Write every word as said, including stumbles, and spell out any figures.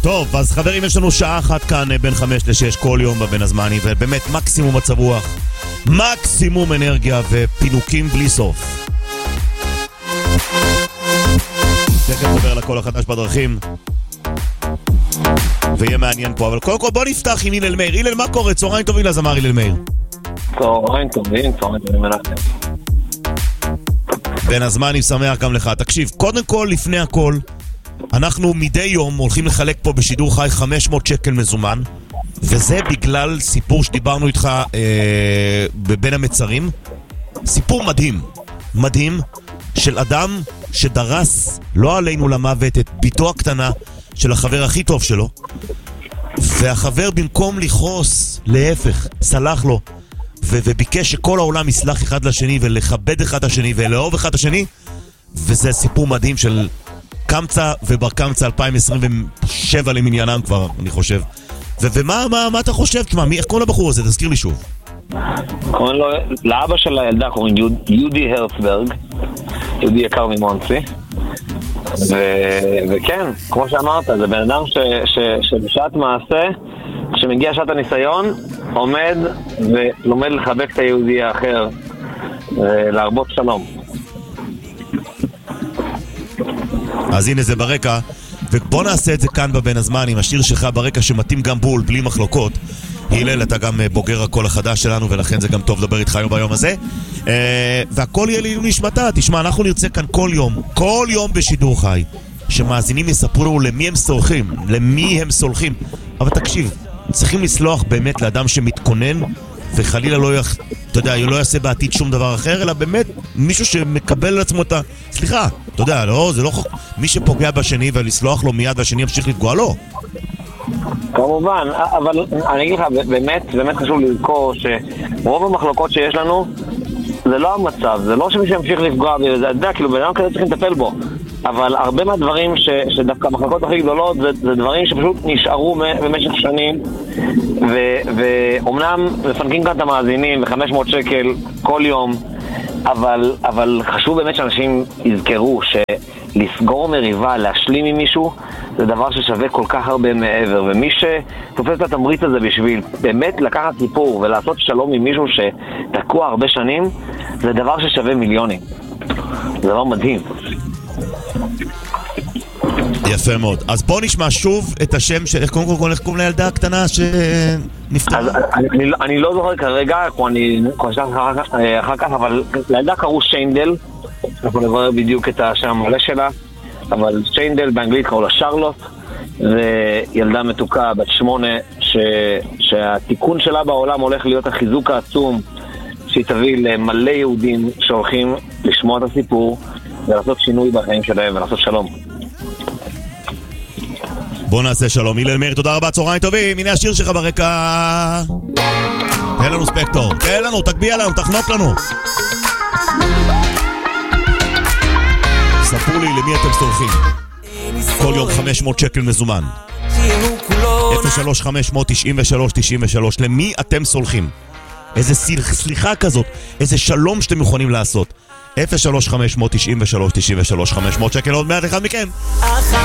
טוב, אז חברים, יש לנו שעה אחת כאן בין חמש לשש כל יום בבין הזמני, ובאמת מקסימום מצב רוח, מקסימום אנרגיה ופינוקים בלי סוף. תכף נדבר על הכל החדש בדרכים ויהיה מעניין פה, אבל קודם כל בוא נפתח עם הלל מאיר. הלל, מה קורה? צהריים טובים לזמר הלל מאיר. צהריים טובים, צהריים טובים מנחם. בין הזמנים שמח גם לך. תקשיב, קודם כל, לפני הכל, אנחנו מדי יום הולכים לחלק פה בשידור חי חמש מאות שקל מזומן, וזה בגלל סיפור שדיברנו איתך אה, בבין המצרים. סיפור מדהים, מדהים, של אדם שדרס, לא עלינו למוות, את ביתו הקטנה של החבר הכי טוב שלו, והחבר במקום לכעוס, להפך, סלח לו, ו- וביקש שכל העולם יסלח אחד לשני ולכבד אחד השני ולאהוב אחד השני. וזה סיפור מדהים של קמצא ובר קמצא אלפיים עשרים ושבע למניינם כבר, אני חושב. ו- ומה מה, מה אתה חושב? תשמע, מי, איך קוראים לבחור הזה? תזכיר לי שוב. קוראים לו, לאבא של הילדה קוראים יוד, יהודי הרצברג, יהודי יקר ממונסי. ו- וכן, כמו שאמרת, זה בן אדם ש- ש- שבשעת מעשה, כשמגיע שעת הניסיון, עומד ולומד לחבק את היהודי האחר, להרבות שלום. אז הנה זה ברקע, ובוא נעשה את זה כאן בבין הזמן עם השיר שלך ברקע שמתאים גם בול, בלי מחלוקות. הלל, אתה גם בוגר הקול החדש שלנו, ולכן זה גם טוב לדבר איתך היום ביום הזה. והכל יהיה לי נשמתה. תשמע, אנחנו נרצה כאן כל יום, כל יום בשידור חי, שמאזינים יספרו למי הם סולחים, למי הם סולחים. אבל תקשיב, צריכים לסלוח באמת לאדם שמתכונן, וחלילה לא, יח... אתה יודע, לא יעשה בעתיד שום דבר אחר, אלא באמת מישהו שמקבל על עצמו את ה... סליחה, אתה יודע, לא, זה לא... מי שפוגע בשני ולסלוח לו מיד והשני ימשיך לפגוע לו. כמובן, אבל אני אגיד לך, באמת, באמת חשוב לזכור שרוב המחלוקות שיש לנו, זה לא המצב, זה לא שמישהו ימשיך לפגוע, וזה יודע, כאילו, בן אדם כזה צריכים לטפל בו. אבל הרבה מהדברים ש, שדווקא המחלקות הכי גדולות זה, זה דברים שפשוט נשארו במשך שנים, ו, ואומנם מפנקים כאן את המאזינים ב-חמש מאות שקל כל יום, אבל, אבל חשוב באמת שאנשים יזכרו שלסגור מריבה, להשלים עם מישהו, זה דבר ששווה כל כך הרבה מעבר, ומי שתופס את התמריץ הזה בשביל באמת לקחת סיפור ולעשות שלום עם מישהו שתקוע הרבה שנים, זה דבר ששווה מיליונים. זה דבר מדהים. יפה מאוד. אז בוא נשמע שוב את השם של... איך קודם כל, איך קוראים לילדה הקטנה שנפטרה? אז אני, אני לא זוכר כרגע, אני חושב אחר כך, אבל לילדה קראו שיינדל, אנחנו נברר בדיוק את השם המלא שלה, אבל שיינדל באנגלית קראו לה שרלוט, וילדה מתוקה בת שמונה, ש, שהתיקון שלה בעולם הולך להיות החיזוק העצום, שהיא תביא למלא יהודים שהולכים לשמוע את הסיפור, ולעשות שינוי בחיים שלהם ולעשות שלום. בוא נעשה שלום. הלל מאיר, תודה רבה, צהריים טובים. הנה השיר שלך ברקע. תן לנו ספקטור, תן לנו, תגביע לנו, תחנוק לנו. ספרו לי למי אתם סולחים. כל יום חמש מאות שקל מזומן. אפס שלוש חמש תשע שלוש תשע שלוש. למי אתם סולחים? איזה סליחה כזאת, איזה שלום שאתם יכולים לעשות. אפס שלוש חמש תשע שלוש תשע שלוש. חמש מאות שקל עוד מעט אחד מכם.